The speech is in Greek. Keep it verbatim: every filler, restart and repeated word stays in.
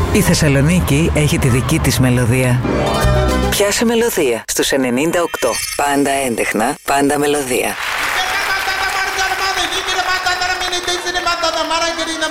Η Θεσσαλονίκη έχει τη δική της μελωδία. Πιάσε μελωδία στους ενενήντα οκτώ. Πάντα έντεχνα, πάντα μελωδία.